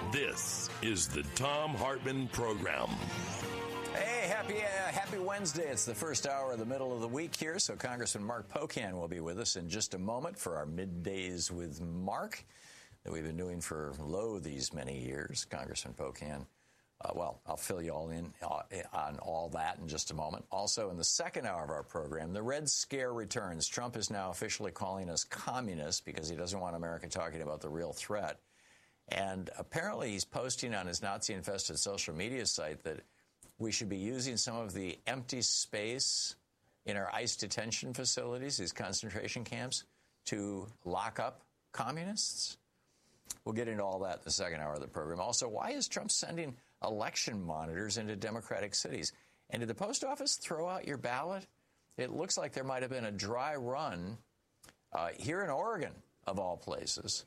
This is the Thom Hartmann Program. Hey, happy Wednesday. It's the first hour of the middle of the week here, so Congressman Mark Pocan will be with us in just a moment for our Middays with Mark that we've been doing for these many years. Congressman Pocan, I'll fill you all in on all that in just a moment. Also, in the second hour of our program, the Red Scare returns. Trump is now officially calling us communists because he doesn't want America talking about the real threat. And apparently he's posting on his Nazi-infested social media site that we should be using some of the empty space in our ICE detention facilities, these concentration camps, to lock up communists. We'll get into all that in the second hour of the program. Also, why is Trump sending election monitors into Democratic cities? And did the post office throw out your ballot? It looks like there might have been a dry run here in Oregon, of all places.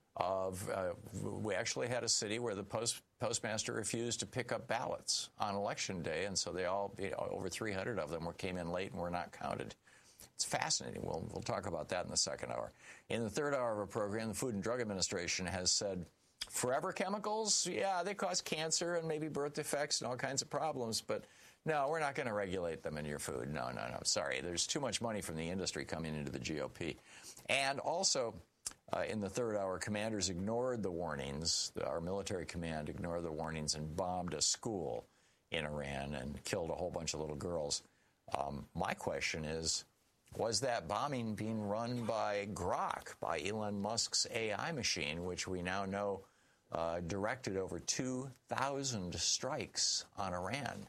We actually had a city where the postmaster refused to pick up ballots on Election Day, and so they all, over 300 of them, came in late and were not counted. It's fascinating. We'll talk about that in the second hour. In the third hour of our program, the Food and Drug Administration has said forever chemicals, yeah, they cause cancer and maybe birth defects and all kinds of problems, but no, we're not going to regulate them in your food. No, sorry. There's too much money from the industry coming into the GOP. And also, in the third hour, commanders ignored the warnings. Our military command ignored the warnings and bombed a school in Iran and killed a whole bunch of little girls. My question is, was that bombing being run by Grok, by Elon Musk's AI machine, which we now know directed over 2,000 strikes on Iran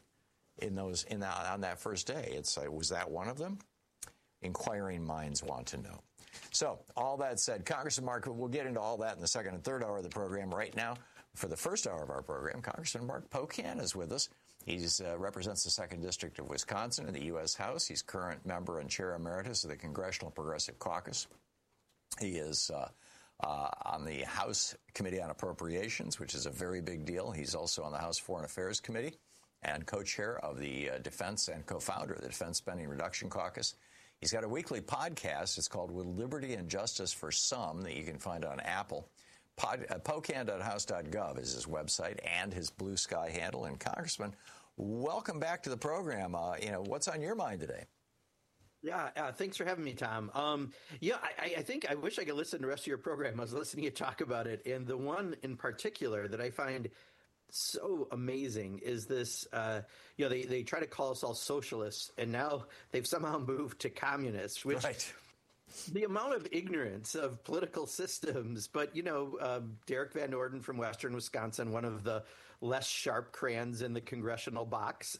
on that first day? Was that one of them? Inquiring minds want to know. So, all that said, Congressman Mark, we'll get into all that in the second and third hour of the program. Right now, for the first hour of our program, Congressman Mark Pocan is with us. He represents the 2nd District of Wisconsin in the U.S. House. He's current member and chair emeritus of the Congressional Progressive Caucus. He is on the House Committee on Appropriations, which is a very big deal. He's also on the House Foreign Affairs Committee and co-chair of the Defense and co-founder of the Defense Spending Reduction Caucus. He's got a weekly podcast. It's called With Liberty and Justice for Some that you can find on Apple. Pocan.house.gov is his website and his Blue Sky handle. And Congressman, welcome back to the program. What's on your mind today? Yeah, thanks for having me, Tom. I think I wish I could listen to the rest of your program. I was listening to you talk about it. And the one in particular that I find so amazing is this, they try to call us all socialists, and now they've somehow moved to communists, which right. The amount of ignorance of political systems. But, Derek Van Orden from Western Wisconsin, one of the less sharp crayons in the congressional box,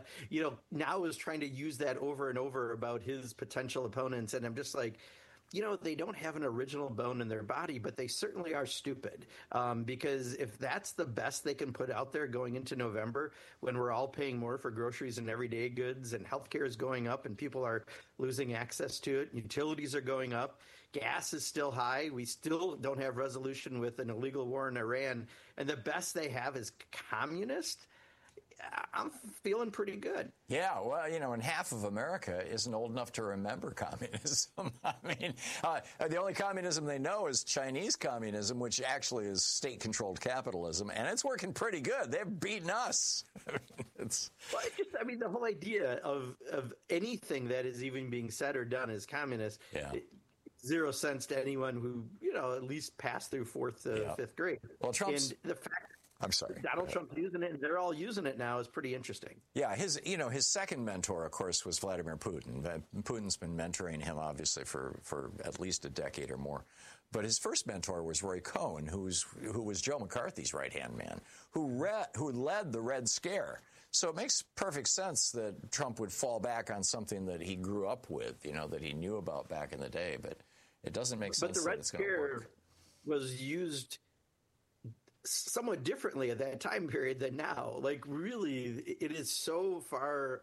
now is trying to use that over and over about his potential opponents. And I'm just like, they don't have an original bone in their body, but they certainly are stupid. Because if that's the best they can put out there going into November, when we're all paying more for groceries and everyday goods and healthcare is going up and people are losing access to it, utilities are going up, gas is still high, we still don't have resolution with an illegal war in Iran, and the best they have is communist, I'm feeling pretty good. Yeah, well, and half of America isn't old enough to remember communism. I mean, the only communism they know is Chinese communism, which actually is state-controlled capitalism, and it's working pretty good. They've beaten us. The whole idea of anything that is even being said or done as communist, zero sense to anyone who, at least passed through 4th to 5th grade. Well, Trump's... And the fact I'm sorry. Donald Trump's using it, and they're all using it now, is pretty interesting. Yeah, his second mentor, of course, was Vladimir Putin. Putin's been mentoring him, obviously, for at least a decade or more. But his first mentor was Roy Cohn, who was Joe McCarthy's right-hand man, who led the Red Scare. So it makes perfect sense that Trump would fall back on something that he grew up with, that he knew about back in the day. But it doesn't make sense that it's going to work. But the Red Scare was used somewhat differently at that time period than now. Like, really, it is so far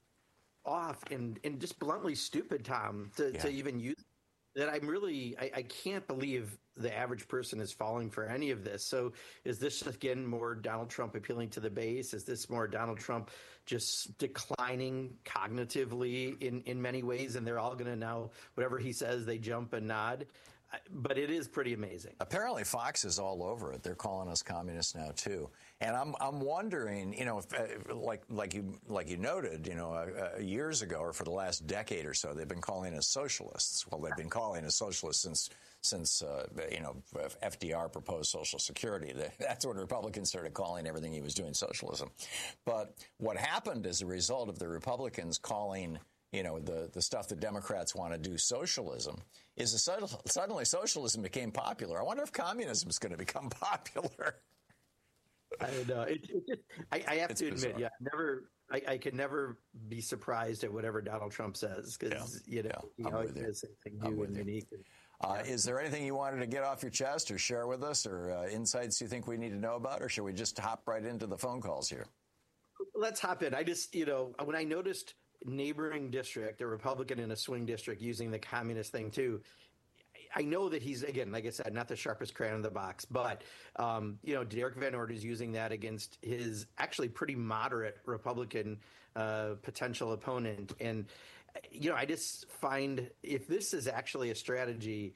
off and just bluntly stupid, Tom, to even use that. I can't believe the average person is falling for any of this. So is this, again, more Donald Trump appealing to the base? Is this more Donald Trump just declining cognitively in many ways, and they're all going to now, whatever he says, they jump and nod? but it is pretty amazing. Apparently, Fox is all over it. They're calling us communists now too, and I'm wondering, if, like you noted, years ago or for the last decade or so, they've been calling us socialists. Well, they've been calling us socialists since FDR proposed Social Security. That's when Republicans started calling everything he was doing socialism. But what happened as a result of the Republicans calling the stuff that Democrats want to do socialism is suddenly socialism became popular. I wonder if communism is going to become popular. I know. I have to admit, bizarre. I can never be surprised at whatever Donald Trump says because he always says something new and unique. Is there anything you wanted to get off your chest or share with us, or insights you think we need to know about, or should we just hop right into the phone calls here? Let's hop in. I just, when I noticed neighboring district, a Republican in a swing district using the communist thing too, I know that he's, again, like I said, not the sharpest crayon in the box, but, Derek Van Orden is using that against his actually pretty moderate Republican potential opponent. And, I just find if this is actually a strategy,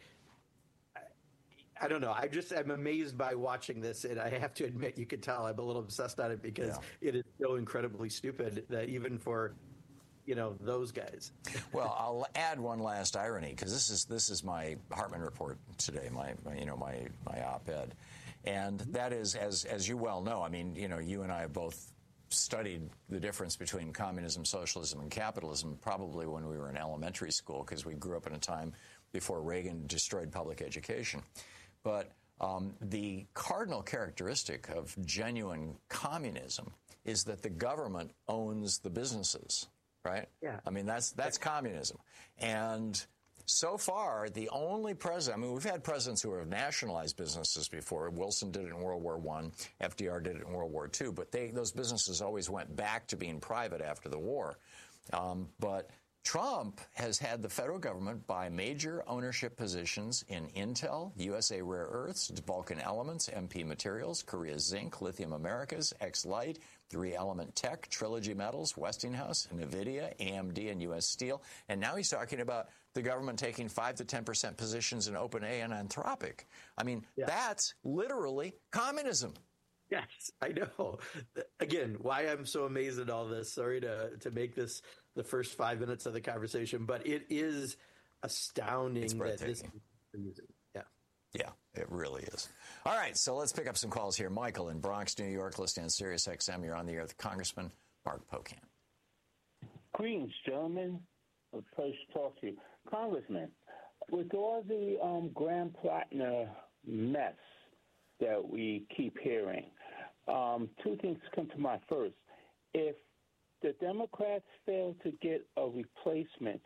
I don't know. I'm amazed by watching this, and I have to admit, you could tell I'm a little obsessed on it because it is so incredibly stupid that even for those guys. Well, I'll add one last irony because this is my Hartmann report today, my op-ed, and that is as you well know. I mean, you and I have both studied the difference between communism, socialism, and capitalism probably when we were in elementary school because we grew up in a time before Reagan destroyed public education. But the cardinal characteristic of genuine communism is that the government owns the businesses. Right? Yeah. I mean, that's communism. And so far, the only president, we've had presidents who have nationalized businesses before. Wilson did it in World War I. FDR did it in World War II. But those businesses always went back to being private after the war. But Trump has had the federal government buy major ownership positions in Intel, USA Rare Earths, Vulcan Elements, MP Materials, Korea Zinc, Lithium Americas, X-Lite, 3-Element Tech, Trilogy Metals, Westinghouse, NVIDIA, AMD, and U.S. Steel. And now he's talking about the government taking 5 to 10% positions in OpenAI and Anthropic. I mean, that's literally communism. Yes, I know. Again, why I'm so amazed at all this. Sorry to make this the first 5 minutes of the conversation, but it is astounding that this is using. Yeah, it really is. All right, so let's pick up some calls here. Michael in Bronx, New York, listening on Sirius XM. You're on the air with Congressman Mark Pocan. Greetings, gentlemen. A pleasure to talk to you. Congressman, with all the Graham-Plattner mess that we keep hearing, two things come to mind. First, if the Democrats fail to get a replacement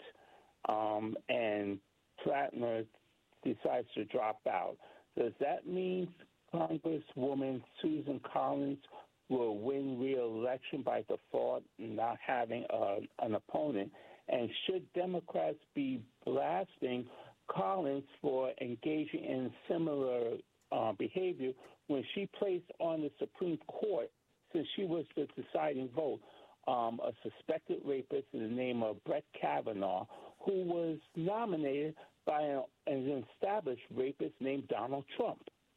and Plattner decides to drop out, does that mean Congresswoman Susan Collins will win re-election by default, not having an opponent? And should Democrats be blasting Collins for engaging in similar behavior when she placed on the Supreme Court, since she was the deciding vote, a suspected rapist in the name of Brett Kavanaugh, who was nominated by an established rapist named Donald Trump?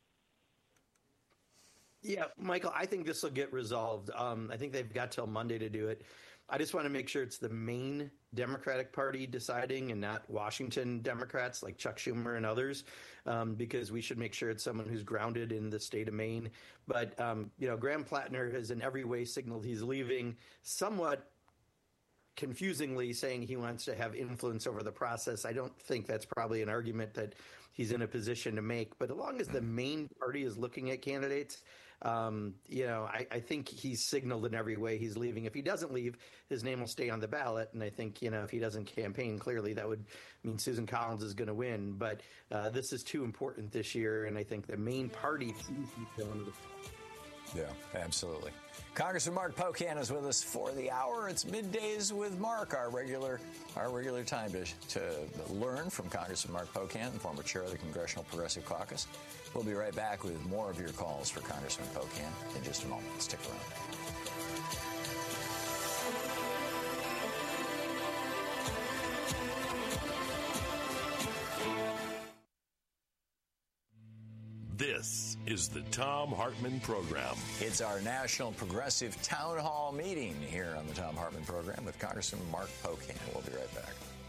Yeah, Michael, I think this will get resolved. I think they've got till Monday to do it. I just want to make sure it's the Maine Democratic Party deciding and not Washington Democrats like Chuck Schumer and others, because we should make sure it's someone who's grounded in the state of Maine. But, Graham-Plattner has in every way signaled he's leaving, somewhat confusingly saying he wants to have influence over the process. I don't think that's probably an argument that he's in a position to make. But as long as the main party is looking at candidates, I think he's signaled in every way he's leaving. If he doesn't leave, his name will stay on the ballot. And I think, if he doesn't campaign, clearly that would mean Susan Collins is going to win. But this is too important this year. And I think the main party sees he's going to. Yeah, absolutely. Congressman Mark Pocan is with us for the hour. It's Middays with Mark, our regular time to learn from Congressman Mark Pocan, former chair of the Congressional Progressive Caucus. We'll be right back with more of your calls for Congressman Pocan in just a moment. Stick around. is the Thom Hartmann Program. It's our National Progressive Town Hall meeting here on the Thom Hartmann Program with Congressman Mark Pocan. We'll be right back.